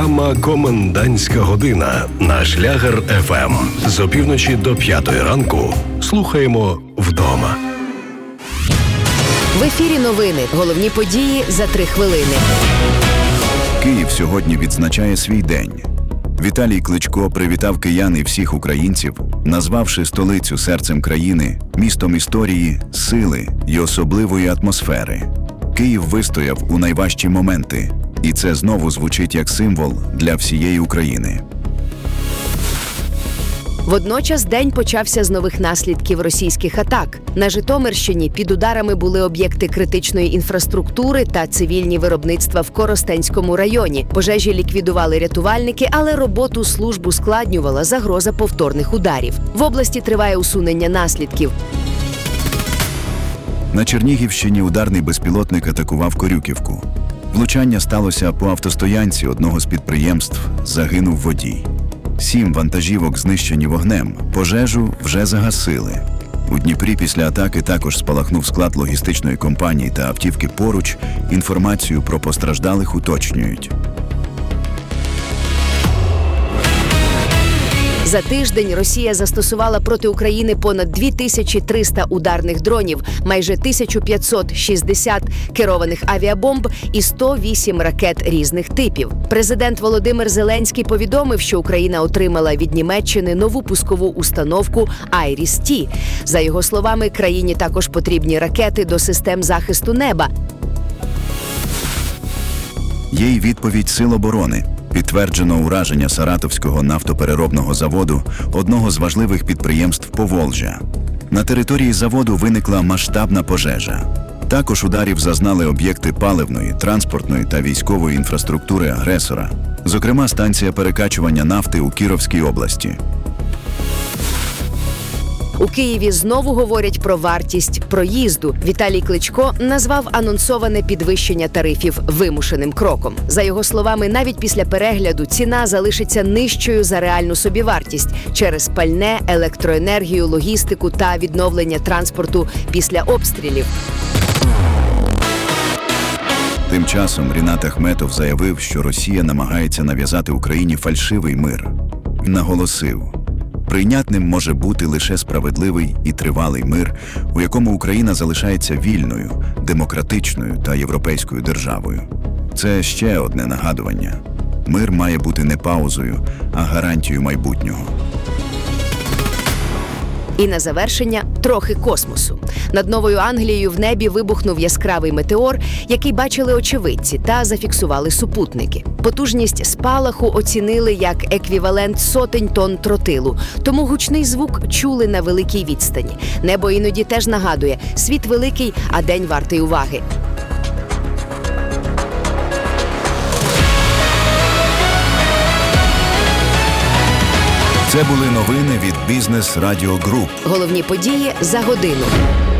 Програма «Комендантська година» на Шлягер ФМ. З опівночі до 5 ранку слухаємо вдома. В ефірі новини. Головні події за 3 хвилини. Київ сьогодні відзначає свій день. Віталій Кличко привітав киян і всіх українців, назвавши столицю серцем країни, містом історії, сили і особливої атмосфери. Київ вистояв у найважчі моменти, і це знову звучить як символ для всієї України. Водночас день почався з нових наслідків російських атак. На Житомирщині під ударами були об'єкти критичної інфраструктури та цивільні виробництва в Коростенському районі. Пожежі ліквідували рятувальники, але роботу служб ускладнювала загроза повторних ударів. В області триває усунення наслідків. На Чернігівщині ударний безпілотник атакував Корюківку. Влучання сталося по автостоянці одного з підприємств, загинув водій. 7 вантажівок знищені вогнем, пожежу вже загасили. У Дніпрі після атаки також спалахнув склад логістичної компанії та автівки поруч, інформацію про постраждалих уточнюють. За тиждень Росія застосувала проти України понад 2300 ударних дронів, майже 1560 керованих авіабомб і 108 ракет різних типів. Президент Володимир Зеленський повідомив, що Україна отримала від Німеччини нову пускову установку «Айріс-Т». За його словами, країні також потрібні ракети до систем захисту неба. Є й відповідь Сил оборони. Підтверджено ураження Саратовського нафтопереробного заводу, одного з важливих підприємств Поволжя. На території заводу виникла масштабна пожежа. Також ударів зазнали об'єкти паливної, транспортної та військової інфраструктури агресора, зокрема станція перекачування нафти у Кіровській області. У Києві знову говорять про вартість проїзду. Віталій Кличко назвав анонсоване підвищення тарифів вимушеним кроком. За його словами, навіть після перегляду ціна залишиться нижчою за реальну собівартість через пальне, електроенергію, логістику та відновлення транспорту після обстрілів. Тим часом Рінат Ахметов заявив, що Росія намагається нав'язати Україні фальшивий мир. Він наголосив: прийнятним може бути лише справедливий і тривалий мир, у якому Україна залишається вільною, демократичною та європейською державою. Це ще одне нагадування. Мир має бути не паузою, а гарантією майбутнього. І на завершення трохи космосу. Над Новою Англією в небі вибухнув яскравий метеор, який бачили очевидці та зафіксували супутники. Потужність спалаху оцінили як еквівалент сотень тонн тротилу, тому гучний звук чули на великій відстані. Небо іноді теж нагадує: світ великий, а день вартий уваги. Це були новини від Бізнес Радіо Груп. Головні події за годину.